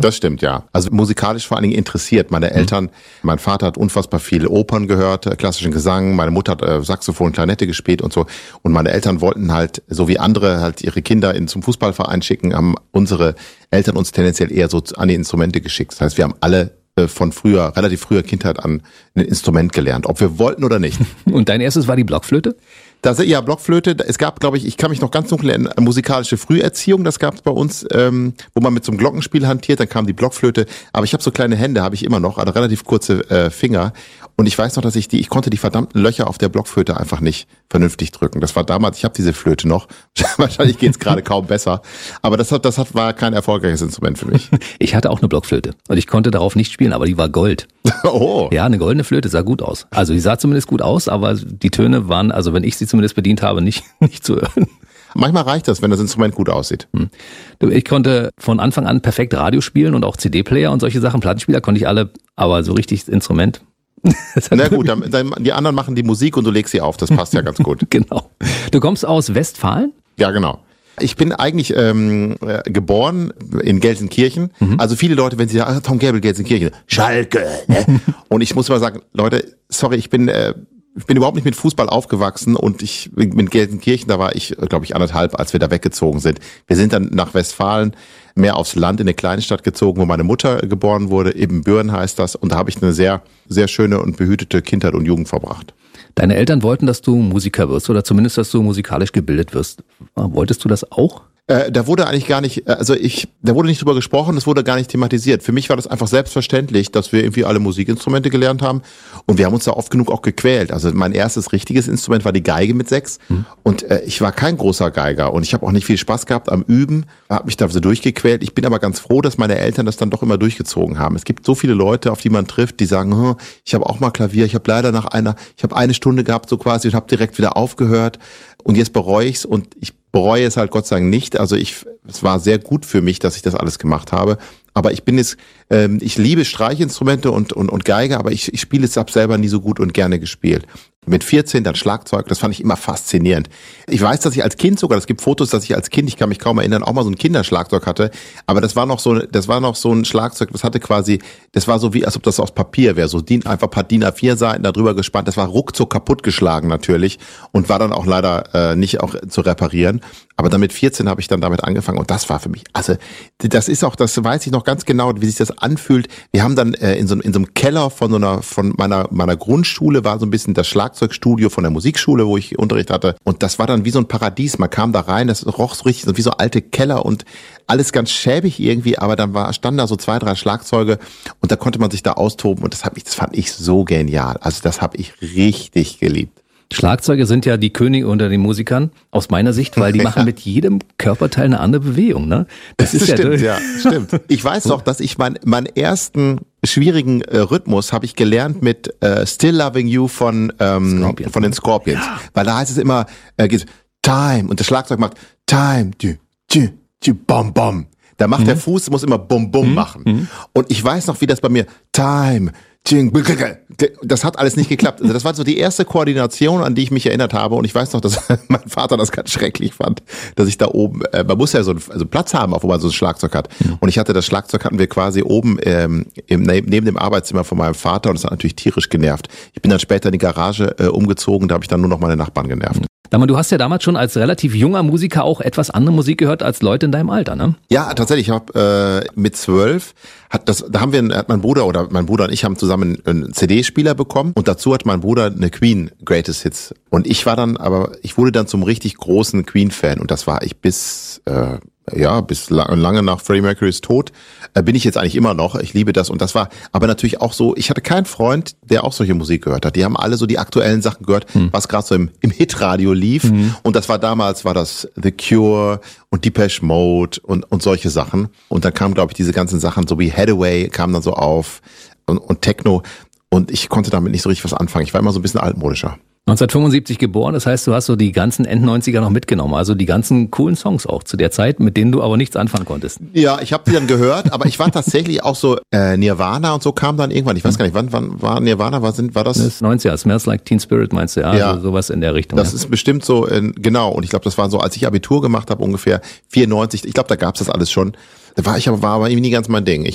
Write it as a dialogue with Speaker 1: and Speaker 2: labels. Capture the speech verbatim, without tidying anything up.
Speaker 1: Das stimmt, ja. Also musikalisch vor allen Dingen interessiert. Meine Eltern, mhm. mein Vater hat unfassbar viele Opern gehört, klassischen Gesang, meine Mutter hat äh, Saxophon, Klarinette gespielt und so. Und meine Eltern wollten halt, so wie andere, halt ihre Kinder in, zum Fußballverein schicken, haben unsere Eltern uns tendenziell eher so an die Instrumente geschickt. Das heißt, wir haben alle äh, von früher, relativ früher Kindheit an ein Instrument gelernt, ob wir wollten oder nicht.
Speaker 2: Und dein erstes war die Blockflöte?
Speaker 1: Das, ja, Blockflöte. Es gab, glaube ich, ich kann mich noch ganz dunkel erinnern, musikalische Früherziehung, das gab es bei uns, ähm, wo man mit so einem Glockenspiel hantiert, dann kam die Blockflöte. Aber ich habe so kleine Hände, habe ich immer noch, also relativ kurze äh, Finger. Und ich weiß noch, dass ich die, ich konnte die verdammten Löcher auf der Blockflöte einfach nicht vernünftig drücken. Das war damals, ich habe diese Flöte noch. Wahrscheinlich geht's gerade kaum besser. Aber das hat, das hat, war kein erfolgreiches Instrument für mich.
Speaker 2: Ich hatte auch eine Blockflöte und ich konnte darauf nicht spielen, aber die war Gold.
Speaker 1: Oh.
Speaker 2: Ja, eine goldene Flöte sah gut aus. Also die sah zumindest gut aus, aber die Töne waren, also wenn ich sie zumindest bedient habe, nicht, nicht zu hören.
Speaker 1: Manchmal reicht das, wenn das Instrument gut aussieht.
Speaker 2: Hm. Ich konnte von Anfang an perfekt Radio spielen und auch C D-Player und solche Sachen. Plattenspieler konnte ich alle, aber so richtig das Instrument.
Speaker 1: Na gut, dann, dann, die anderen machen die Musik und du legst sie auf. Das passt ja ganz gut.
Speaker 2: Genau. Du kommst aus Westfalen?
Speaker 1: Ja, genau. Ich bin eigentlich ähm, geboren in Gelsenkirchen. Mhm. Also viele Leute, wenn sie sagen, Tom Gäbel, Gelsenkirchen, Schalke. Ne? Und ich muss mal sagen, Leute, sorry, ich bin... Äh, Ich bin überhaupt nicht mit Fußball aufgewachsen und ich mit Gelsenkirchen, da war ich, glaube ich, anderthalb, als wir da weggezogen sind. Wir sind dann nach Westfalen mehr aufs Land in eine kleine Stadt gezogen, wo meine Mutter geboren wurde. Ebenbüren heißt das. Und da habe ich eine sehr, sehr schöne und behütete Kindheit und Jugend verbracht.
Speaker 2: Deine Eltern wollten, dass du Musiker wirst oder zumindest, dass du musikalisch gebildet wirst. Wolltest du das auch?
Speaker 1: Äh, da wurde eigentlich gar nicht, also ich, da wurde nicht drüber gesprochen, es wurde gar nicht thematisiert. Für mich war das einfach selbstverständlich, dass wir irgendwie alle Musikinstrumente gelernt haben und wir haben uns da oft genug auch gequält. Also mein erstes richtiges Instrument war die Geige mit sechs mhm. und äh, ich war kein großer Geiger und ich habe auch nicht viel Spaß gehabt am Üben, habe mich da so durchgequält. Ich bin aber ganz froh, dass meine Eltern das dann doch immer durchgezogen haben. Es gibt so viele Leute, auf die man trifft, die sagen, hm, ich habe auch mal Klavier, ich habe leider nach einer, ich habe eine Stunde gehabt so quasi und habe direkt wieder aufgehört und jetzt bereue ich's und ich bereue es halt Gott sei Dank nicht. Also ich, es war sehr gut für mich, dass ich das alles gemacht habe. Aber ich bin es, ähm, ich liebe Streichinstrumente und, und, und Geige, aber ich, ich spiele es ab selber nie so gut und gerne gespielt. Mit vierzehn dann Schlagzeug, das fand ich immer faszinierend. Ich weiß, dass ich als Kind sogar, es gibt Fotos, dass ich als Kind, ich kann mich kaum erinnern, auch mal so ein Kinderschlagzeug hatte, aber das war noch so, das war noch so ein Schlagzeug, das hatte quasi, das war so wie, als ob das aus Papier wäre, so DIN, einfach ein paar DIN A vier Seiten da drüber gespannt, das war ruckzuck kaputtgeschlagen natürlich und war dann auch leider äh, nicht auch zu reparieren. Aber dann mit vierzehn habe ich dann damit angefangen und das war für mich, also das ist auch, das weiß ich noch ganz genau, wie sich das anfühlt. Wir haben dann äh, in so in so einem Keller von so einer von meiner meiner Grundschule war so ein bisschen das Schlagzeugstudio von der Musikschule, wo ich Unterricht hatte und das war dann wie so ein Paradies. Man kam da rein, das roch so richtig so wie so alte Keller und alles ganz schäbig irgendwie, aber dann war standen da so zwei, drei Schlagzeuge und da konnte man sich da austoben und das hab ich, das fand ich so genial. Also das habe ich richtig geliebt.
Speaker 2: Schlagzeuge sind ja die Könige unter den Musikern, aus meiner Sicht, weil die machen ja mit jedem Körperteil eine andere Bewegung, ne?
Speaker 1: Das, das ist stimmt, ja, stimmt. Ich weiß noch, dass ich mein, meinen ersten schwierigen äh, Rhythmus habe ich gelernt mit äh, Still Loving You von ähm, von den Scorpions, ja. Weil da heißt es immer äh, geht Time und das Schlagzeug macht Time, dü, dü, dü, bom, bom. Da macht mhm. der Fuß muss immer bum, bum mhm. machen. Mhm. Und ich weiß noch, wie das bei mir Time das hat alles nicht geklappt. Also das war so die erste Koordination, an die ich mich erinnert habe. Und ich weiß noch, dass mein Vater das ganz schrecklich fand, dass ich da oben, äh, man muss ja so einen also Platz haben, auch wo man so ein Schlagzeug hat. Mhm. Und ich hatte das Schlagzeug, hatten wir quasi oben ähm, im, neben dem Arbeitszimmer von meinem Vater. Und das hat natürlich tierisch genervt. Ich bin dann später in die Garage äh, umgezogen, da habe ich dann nur noch meine Nachbarn genervt. Mhm.
Speaker 2: Du hast ja damals schon als relativ junger Musiker auch etwas andere Musik gehört als Leute in deinem Alter, ne?
Speaker 1: Ja, tatsächlich. Ich habe äh, mit zwölf hat das, da haben wir, hat mein Bruder oder mein Bruder und ich haben zusammen einen C D-Spieler bekommen und dazu hat mein Bruder eine Queen Greatest Hits und ich war dann, aber ich wurde dann zum richtig großen Queen-Fan und das war ich bis äh, ja, bis lange nach Freddie Mercurys Tod äh, bin ich jetzt eigentlich immer noch. Ich liebe das und das war aber natürlich auch so, ich hatte keinen Freund, der auch solche Musik gehört hat. Die haben alle so die aktuellen Sachen gehört, hm. was gerade so im, im Hitradio lief mhm. und das war damals, war das The Cure und Depeche Mode und, und solche Sachen und dann kamen, glaube ich, diese ganzen Sachen, so wie Hathaway kamen dann so auf und, und Techno und ich konnte damit nicht so richtig was anfangen. Ich war immer so ein bisschen altmodischer.
Speaker 2: neunzehnhundertfünfundsiebzig geboren, das heißt, du hast so die ganzen End-neunziger noch mitgenommen, also die ganzen coolen Songs auch zu der Zeit, mit denen du aber nichts anfangen konntest.
Speaker 1: Ja, ich habe die dann gehört, aber ich war tatsächlich auch so, äh, Nirvana und so kam dann irgendwann, ich weiß gar nicht, wann, wann war Nirvana, war, sind, war das?
Speaker 2: Das neunziger, Smells Like Teen Spirit meinst du, ja, ja. Also sowas in der Richtung.
Speaker 1: Das
Speaker 2: ja.
Speaker 1: ist bestimmt so, in, genau, und ich glaube, das war so, als ich Abitur gemacht habe, ungefähr vierundneunzig, ich glaube, da gab's das alles schon, da war ich aber, war aber irgendwie nie ganz mein Ding. Ich